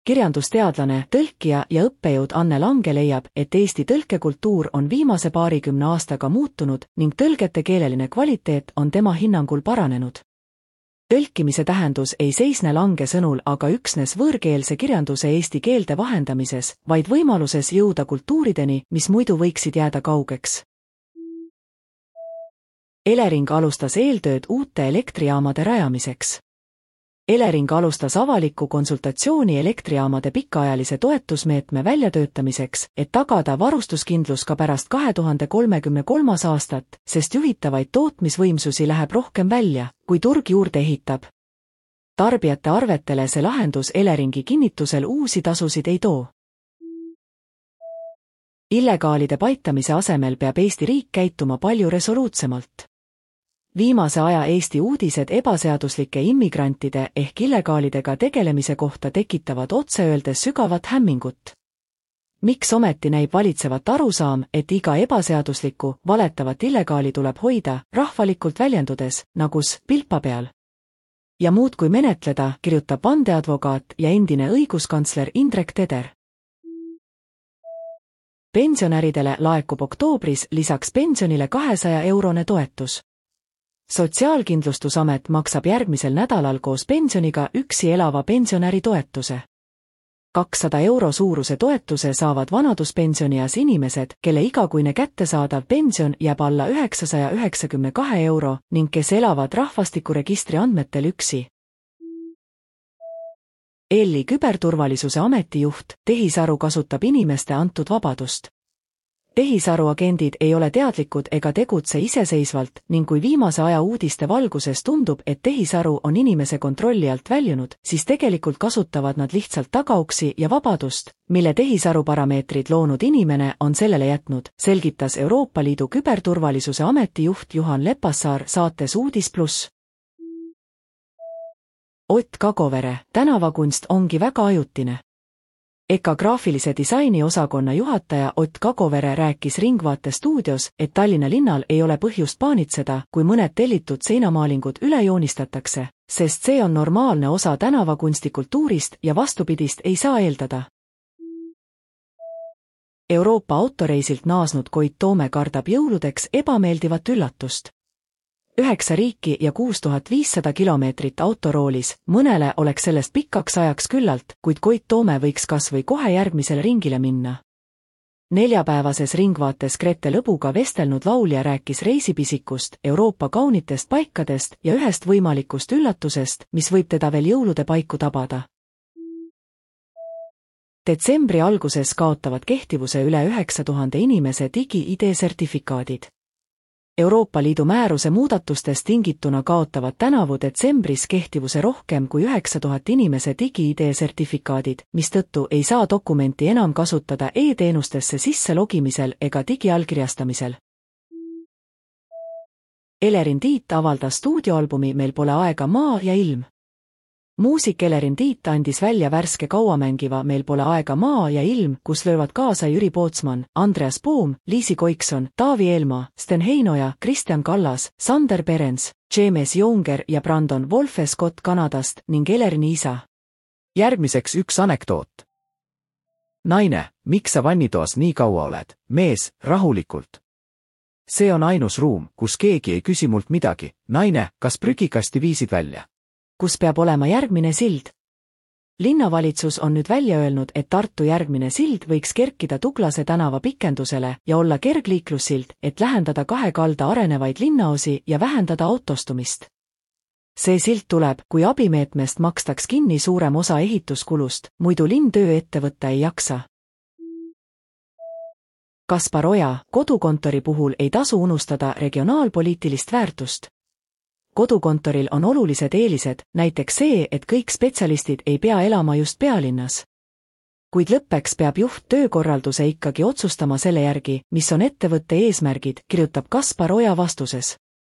Kirjandusteadlane, tõlkija ja õppejõud Anne Lange leiab, et Eesti tõlkekultuur on viimase paarikümne aastaga muutunud ning tõlgete keeleline kvaliteet on tema hinnangul paranenud. Tõlkimise tähendus ei seisne Lange sõnul aga üksnes võõrkeelse kirjanduse eesti keelde vahendamises, vaid võimaluses jõuda kultuurideni, mis muidu võiksid jääda kaugeks. Elering alustas eeltööd uute elektrijaamade rajamiseks. Elering alustas avalikku konsultatsiooni elektrijaamade pikaajalise toetusmeetme väljatöötamiseks, et tagada varustuskindlus ka pärast 2033. aastat, sest juhitavaid tootmisvõimsusi läheb rohkem välja, kui turg juurde ehitab. Tarbijate arvetele see lahendus Eleringi kinnitusel uusi tasusid ei too. Illegaalide paitamise asemel peab Eesti riik käituma palju resoluutsemalt. Viimase aja Eesti uudised ebaseaduslike immigrantide ehk illegaalidega tegelemise kohta tekitavad otseöeldes sügavat hämmingut. Miks ometi näib valitsevat arusaam, et iga ebaseaduslikku, valetavat illegaali tuleb hoida, rahvalikult väljendudes, nagus pilpa peal? Ja muudkui menetleda, kirjutab vandeadvokaat ja endine õiguskantsler Indrek Teder. Pensionäridele laekub oktoobris lisaks pensionile 200-eurone toetus. Sotsiaalkindlustusamet maksab järgmisel nädalal koos pensioniga üksi elava pensionäri toetuse. 200 euro suuruse toetuse saavad vanaduspensionieas inimesed, kelle igakuine kättesaadav pension jääb alla 992 euro ning kes elavad rahvastikuregistri andmetel üksi. EL-i küberturvalisuse ametijuht, tehisaru kasutab inimeste antud vabadust. Tehisaruagendid ei ole teadlikud ega tegutse iseseisvalt ning kui viimase aja uudiste valguses tundub, et tehisaru on inimese kontrolli alt väljunud, siis tegelikult kasutavad nad lihtsalt tagauksi ja vabadust, mille tehisaru parameetrid loonud inimene on sellele jätnud, selgitas Euroopa Liidu küberturvalisuse ametijuht Juhan Lepassaar saates Uudis+. Ott Kagovere, tänavakunst ongi väga ajutine. EKA graafilise disaini osakonna juhataja Ott Kagovere rääkis Ringvaate stuudios, et Tallinna linnal ei ole põhjust paanitseda, kui mõned tellitud seinamaalingud üle joonistatakse, sest see on normaalne osa tänavakunstikultuurist ja vastupidist ei saa eeldada. Euroopa autoreisilt naasnud Koit Toome kardab jõuludeks ebameeldivat üllatust. 9 riiki ja 6500 kilomeetrit autoroolis, mõnele oleks sellest pikaks ajaks küllalt, kuid Koit Toome võiks kas või kohe järgmisele ringile minna. 4-päevases Ringvaates Grete Lõbuga vestelnud laulja rääkis reisipisikust, Euroopa kaunitest paikadest ja ühest võimalikust üllatusest, mis võib teda veel jõulude paiku tabada. Detsembri alguses kaotavad kehtivuse üle 9000 inimese digi-ID sertifikaadid. Euroopa Liidu määruse muudatustest tingituna kaotavad tänavu detsembris kehtivuse rohkem kui 9000 inimese digi-ID sertifikaadid, mistõttu ei saa dokumenti enam kasutada e-teenustesse sisse logimisel ega digiallkirjastamisel. Elerin Tiit avaldas stuudioalbumi Meil pole aega maa ja ilm. Muusik Elerin Tiit andis välja värske kauamängiva Meil pole aega maa ja ilm, kus löövad kaasa Jüri Pootsman, Andreas Poom, Liisi Koikson, Taavi Eelmaa, Sten Heinoja, Kristjan Kallas, Sander Perens, James Younger ja Brandon Wolfe Scott Kanadast ning Elerini isa. Järgmiseks üks anekdoot. Naine, miks sa vannitoas nii kaua oled? Mees, rahulikult. See on ainus ruum, kus keegi ei küsi mult midagi. Naine, kas prügikasti viisid välja? Kus peab olema järgmine sild? Linnavalitsus on nüüd välja öelnud, et Tartu järgmine sild võiks kerkida Tuglase tänava pikendusele ja olla kergliiklussild, et lähendada kahe kalda arenevaid linnaosi ja vähendada autostumist. See sild tuleb, kui abimeetmest makstaks kinni suurem osa ehituskulust, muidu linn töö ette võtta ei jaksa. Kaspar Oja, kodukontori puhul ei tasu unustada regionaalpoliitilist väärtust. Kodukontoril on olulised eelised, näiteks see, et kõik spetsialistid ei pea elama just pealinnas. Kuid lõppeks peab juht töökorralduse ikkagi otsustama selle järgi, mis on ettevõtte eesmärgid, kirjutab Kaspar Oja vastuses.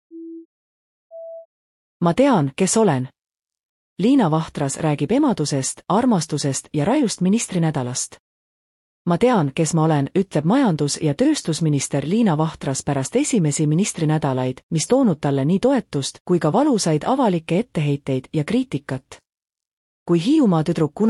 Ma tean, kes olen. Liina Vahtras räägib emadusest, armastusest ja rajust ministrinädalast. Ma tean, kes ma olen, ütleb majandus- ja tööstusminister Liina Vahtras pärast esimesi ministrinädalaid, mis toonud talle nii toetust kui ka valusaid avalikke etteheiteid ja kriitikat. Kui Hiiumaa tüdruk